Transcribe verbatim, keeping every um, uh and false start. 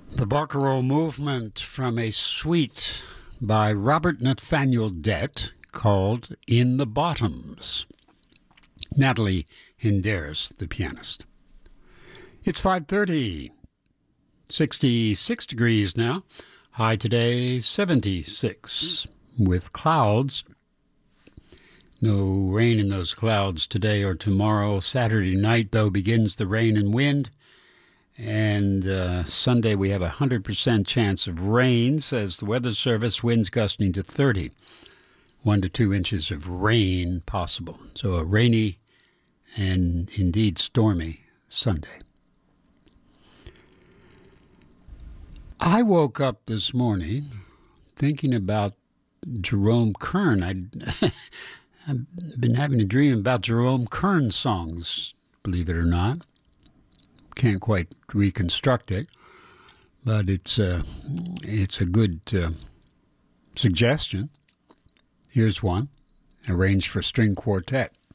The Barcarolle Movement from a suite by Robert Nathaniel Dett called In the Bottoms. Natalie Hinderis, the pianist. It's five thirty, sixty-six degrees now. High today, seventy-six, with clouds. No rain in those clouds today or tomorrow. Saturday night, though, begins the rain and wind. And uh, Sunday, we have a one hundred percent chance of rain, says the Weather Service, winds gusting to thirty. One to two inches of rain possible. So a rainy and indeed stormy Sunday. I woke up this morning thinking about Jerome Kern. I'd, I've been having a dream about Jerome Kern songs, believe it or not. Can't quite reconstruct it, but it's a, it's a good uh, suggestion. Here's one, arranged for string quartet.